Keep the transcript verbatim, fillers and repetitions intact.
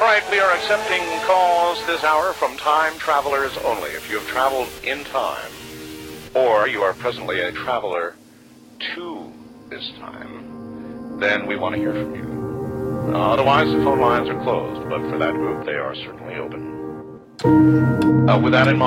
All right, we are accepting calls this hour from time travelers only. If you have traveled in time, or you are presently a traveler to this time, then we want to hear from you. Uh, otherwise, the phone lines are closed, but for that group, they are certainly open. Uh, with that in mind,